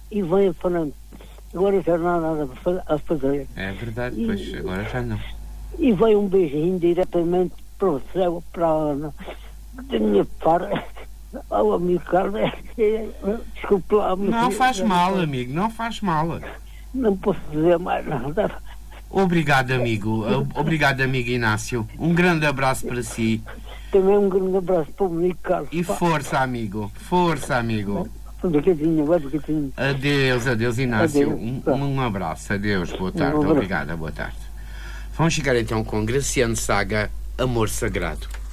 e vem a frente. Agora já não há nada a fazer. É verdade, pois agora já não. E veio um beijinho diretamente para o céu, para a Ana. Da minha parte, ao amigo Carlos, desculpe lá. Não faz mal, amigo, não faz mal. Não posso dizer mais nada. Obrigado, amigo. Obrigado, amigo Inácio. Um grande abraço para si. Também um grande abraço para o amigo Carlos. E força, amigo. Força, amigo. Um bocadinho, vai um bocadinho. Adeus, Inácio. Adeus. Um abraço. Adeus, boa tarde. Obrigada, boa tarde. Vamos chegar então com Graciano Saga, Amor Sagrado.